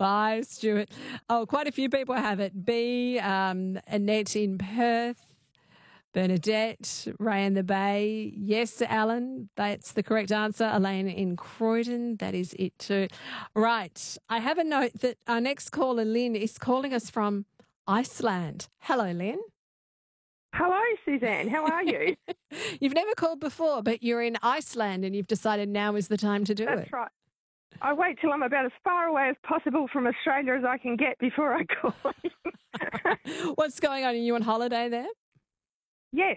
Bye, Stuart. Oh, quite a few people have it. B, Annette in Perth. Bernadette, Ray in the Bay. Yes, Alan, that's the correct answer. Elaine in Croydon, that is it too. Right, I have a note that our next caller, Lynn, is calling us from Iceland. Hello, Lynn. Hello, Suzanne. How are you? You've never called before, but you're in Iceland and you've decided now is the time to do it. That's right. I wait till I'm about as far away as possible from Australia as I can get before I call in. What's going on? Are you on holiday there? Yes.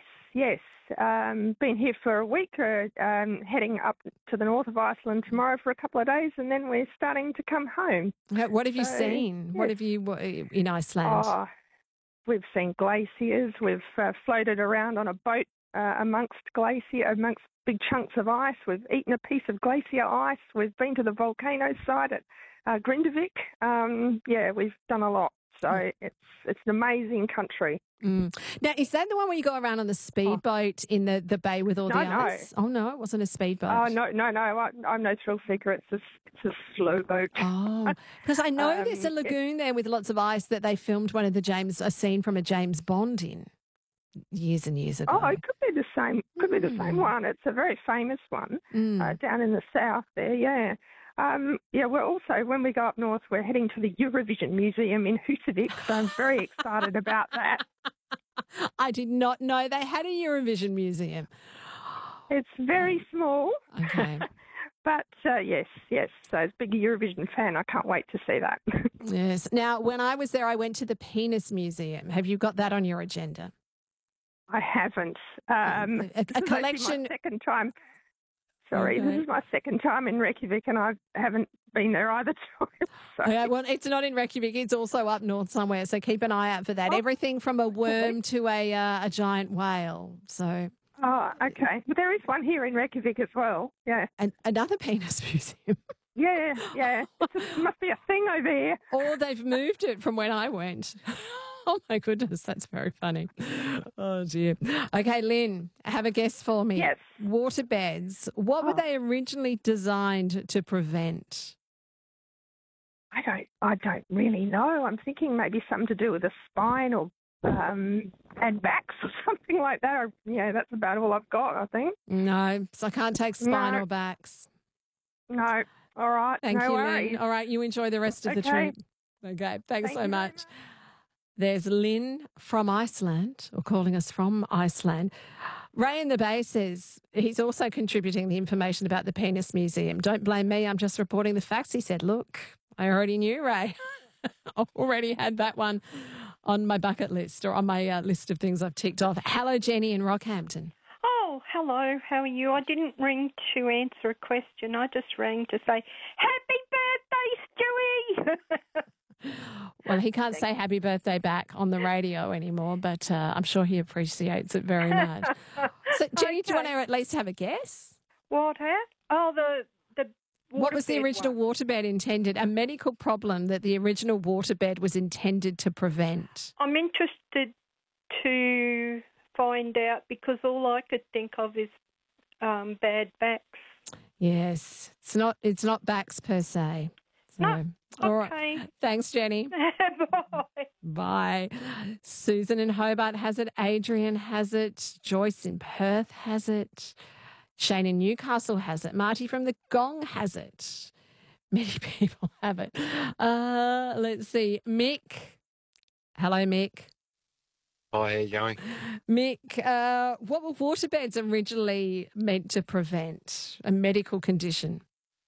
Been here for a week, heading up to the north of Iceland tomorrow for a couple of days, and then we're starting to come home. What have you seen? Yes. What have you in Iceland? Oh, we've seen glaciers. We've floated around on a boat amongst big chunks of ice. We've eaten a piece of glacier ice. We've been to the volcano site at Grindavik. We've done a lot. So it's an amazing country. Now, is that the one where you go around on the speedboat in the bay with all the ice? Oh, no, it wasn't a speedboat. Oh, no. I'm no thrill seeker. It's a slow boat. Oh, because I know there's a lagoon there with lots of ice that they filmed a scene from a James Bond in years and years ago. Oh, it could be the same. Could be the same one. It's a very famous one down in the south there, yeah. We're also, when we go up north, we're heading to the Eurovision Museum in Husavik, so I'm very excited about that. I did not know they had a Eurovision Museum. It's very small. Okay. But, yes. So as a big Eurovision fan, I can't wait to see that. Yes. Now, when I was there, I went to the Penis Museum. Have you got that on your agenda? I haven't. A collection. My second time. Sorry, This is my second time in Reykjavik and I haven't been there either time. So. Yeah, well, it's not in Reykjavik. It's also up north somewhere, so keep an eye out for that. Everything from a worm to a giant whale. So. Oh, okay. But there is one here in Reykjavik as well, yeah. And another penis museum. Yeah. It must be a thing over here. Or they've moved it from when I went. Oh, my goodness, that's very funny. Oh, dear. Okay, Lynn, have a guess for me. Yes. Waterbeds, what were they originally designed to prevent? I don't really know. I'm thinking maybe something to do with the spine or and backs or something like that. Yeah, that's about all I've got, I think. No, so I can't take spine or backs. No. All right. Thank you, worries. Lynn. All right, you enjoy the rest of the trip. Okay, thanks so much. There's Lynn from Iceland, or calling us from Iceland. Ray in the Bay says he's also contributing the information about the Penis Museum. Don't blame me, I'm just reporting the facts. He said, look, I already knew, Ray. I already had that one on my bucket list or on my list of things I've ticked off. Hello, Jenny in Rockhampton. Oh, hello. How are you? I didn't ring to answer a question. I just rang to say, happy birthday, Stewie! Well, he can't say happy birthday back on the radio anymore, but I'm sure he appreciates it very much. So, Jenny, do you want to at least have a guess? What? Oh, the what was the original waterbed intended? A medical problem that the original waterbed was intended to prevent. I'm interested to find out because all I could think of is bad backs. Yes, it's not backs per se. So, no. All okay. Right. Thanks, Jenny. Bye. Bye. Susan in Hobart has it. Adrian has it. Joyce in Perth has it. Shane in Newcastle has it. Marty from the Gong has it. Many people have it. Let's see. Mick. Hello, Mick. Hi, how are you going? Mick, what were waterbeds originally meant to prevent? A medical condition?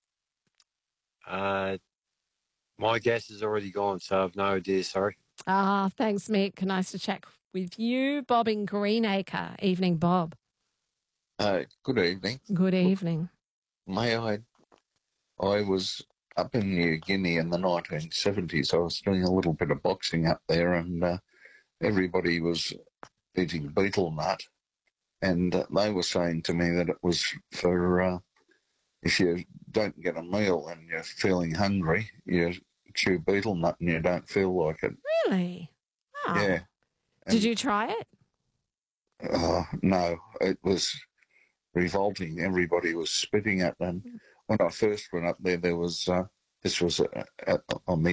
My guess is already gone, so I've no idea, sorry. Thanks, Mick. Nice to chat with you. Bob in Greenacre. Evening, Bob. Good evening. Good evening. I was up in New Guinea in the 1970s. I was doing a little bit of boxing up there and everybody was eating betel nut and they were saying to me that it was for if you don't get a meal and you're feeling hungry, you chew betel nut and you don't feel like it. Really? Oh. Yeah. Did you try it? No, it was revolting. Everybody was spitting at them. When I first went up there was this was on the